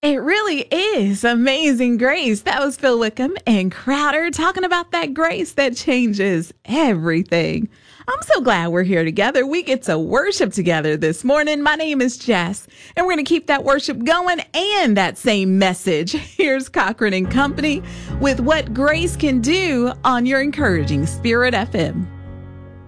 It really is amazing grace. That was Phil Wickham and Crowder talking about that grace that changes everything. I'm so glad we're here together. We get to worship together this morning. My name is Jess, and we're going to keep that worship going and that same message. Here's Cochran and Company with what grace can do on your Encouraging Spirit FM.